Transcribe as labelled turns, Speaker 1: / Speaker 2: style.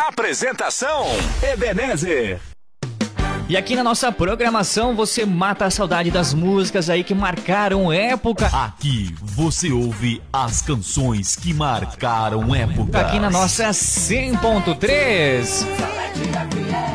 Speaker 1: Apresentação Ebenezer.
Speaker 2: E aqui na nossa programação você mata a saudade das músicas aí que marcaram época.
Speaker 3: Aqui você ouve as canções que marcaram época.
Speaker 2: Aqui na nossa 100.3.